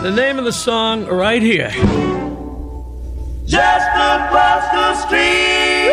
the name of the song right here. Just across the street.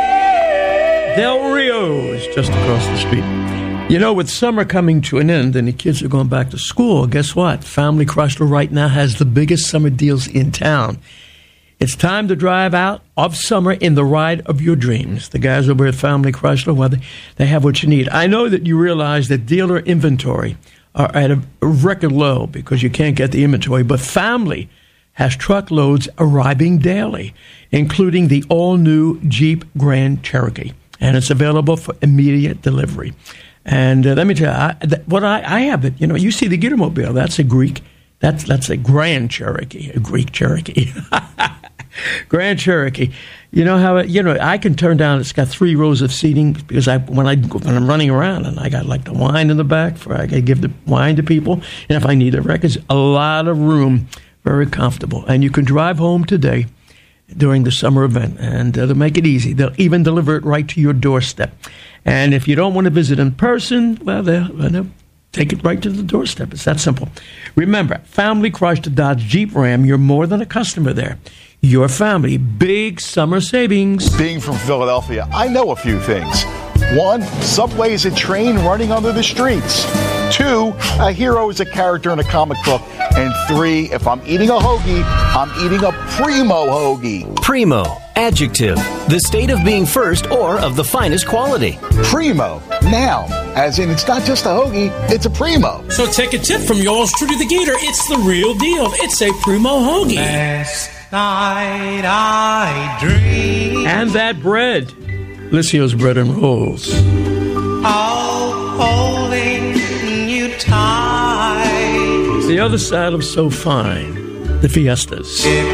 Del Rio's just across the street. You know, with summer coming to an end and the kids are going back to school, guess what? Family Chrysler right now has the biggest summer deals in town. It's time to drive out of summer in the ride of your dreams. The guys over at Family Chrysler, well, they have what you need. I know that you realize that dealer inventory are at a record low because you can't get the inventory, but Family has truckloads arriving daily, including the all-new Jeep Grand Cherokee, and it's available for immediate delivery. And let me tell you, what I have it. You know, you see the Gittermobile. That's a Greek. That's a Grand Cherokee, a Greek Cherokee. Grand Cherokee. You know how I can turn down. It's got 3 rows of seating because when I'm running around and I got like the wine in the back I can give the wine to people. And if I need the records, a lot of room, very comfortable. And you can drive home today during the summer event, and they'll make it easy. They'll even deliver it right to your doorstep. And if you don't want to visit in person, well, they'll take it right to the doorstep. It's that simple. Remember, Family Chrysler Dodge Jeep Ram, you're more than a customer there. Your family, big summer savings. Being from Philadelphia, I know a few things. 1, Subway is a train running under the streets. 2, a hero is a character in a comic book. And 3, if I'm eating a hoagie, I'm eating a primo hoagie. Primo, adjective, the state of being first or of the finest quality. Primo, noun, as in it's not just a hoagie, it's a primo. So take a tip from yours truly, the Gator. It's the real deal. It's a primo hoagie. Last night I dreamed. And that bread, Lissio's Bread and Rolls. Of holding you tight. The other side of so fine, the Fiestas. It